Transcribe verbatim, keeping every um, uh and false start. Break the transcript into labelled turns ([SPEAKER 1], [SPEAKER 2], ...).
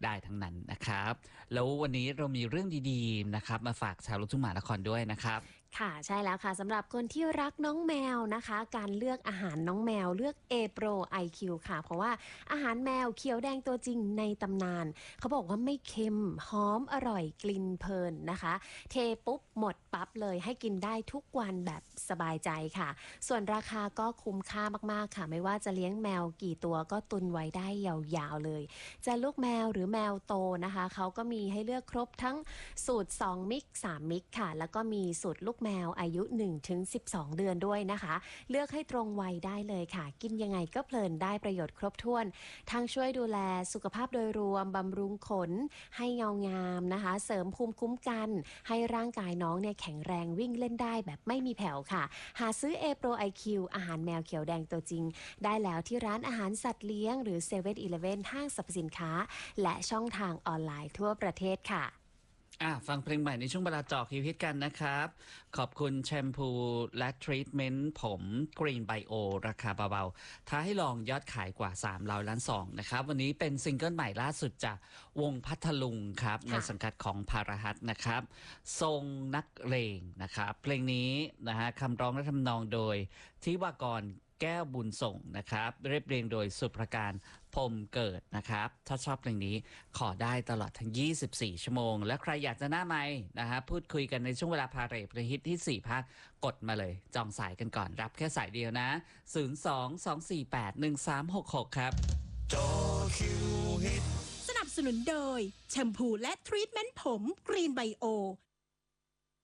[SPEAKER 1] ได้ทั้งนั้นนะครับแล้ววันนี้เรามีเรื่องดีๆนะครับมาฝากชาวลูกทุ่งมหานครด้วยนะครับ
[SPEAKER 2] ค่ะใช่แล้วค่ะสำหรับคนที่รักน้องแมวนะคะการเลือกอาหารน้องแมวเลือก A Pro ไอ คิว ค่ะเพราะว่าอาหารแมวเขียวแดงตัวจริงในตำนานเขาบอกว่าไม่เค็มหอมอร่อยกลิ่นเพลินนะคะเทปุ๊บหมดปั๊บเลยให้กินได้ทุกวันแบบสบายใจค่ะส่วนราคาก็คุ้มค่ามากๆค่ะไม่ว่าจะเลี้ยงแมวกี่ตัวก็ตุนไว้ได้ยาวๆเลยจะลูกแมวหรือแมวโตนะคะเขาก็มีให้เลือกครบทั้งสูตรสองมิกสามมิกค่ะแล้วก็มีสูตรลูกแมวอายุ หนึ่งถึงสิบสอง เดือนด้วยนะคะเลือกให้ตรงวัยได้เลยค่ะกินยังไงก็เพลินได้ประโยชน์ครบถ้วนทั้งช่วยดูแลสุขภาพโดยรวมบำรุงขนให้เงางามนะคะเสริมภูมิคุ้มกันให้ร่างกายน้องเนี่ยแข็งแรงวิ่งเล่นได้แบบไม่มีแผ่วค่ะหาซื้อ A Pro ไอ คิว อาหารแมวเขียวแดงตัวจริงได้แล้วที่ร้านอาหารสัตว์เลี้ยงหรือ เซเว่น อีเลฟเว่น ห้างสรรพสินค้าและช่องทางออนไลน์ทั่วประเทศค่ะ
[SPEAKER 1] อ่ะฟังเพลงใหม่ในช่วงเวลาเจาะคิวฮิตกันนะครับขอบคุณแชมพูและทรีทเมนต์ผมกรีนไบโอราคาเบาๆท้าให้ลองยอดขายกว่าสามร้อยล้านสองนะครับวันนี้เป็นซิงเกิลใหม่ล่าสุดจากวงพัทลุงครับในสังกัดของพาราฮัตนะครับทรงนักเลงนะครับเพลงนี้นะฮะคำร้องและทำนองโดยทิวากรแก้วบุญส่งนะครับเรียบเรียงโดยสุประการพรมเกิดนะครับถ้าชอบเพลงนี้ขอได้ตลอดทั้งยี่สิบสี่ชั่วโมงและใครอยากจะหน้าไมค์นะฮะพูดคุยกันในช่วงเวลาพาเรทเพลงฮิตที่สี่ภาคกดมาเลยจองสายกันก่อนรับแค่สายเดียวนะศูนย์ สอง สอง สี่ แปด หนึ่ง สาม หก หกครับ
[SPEAKER 3] จอคิวฮิต
[SPEAKER 4] สนับสนุนโดยแชมพูและทรีทเมนต์ผมกรีนไบโอ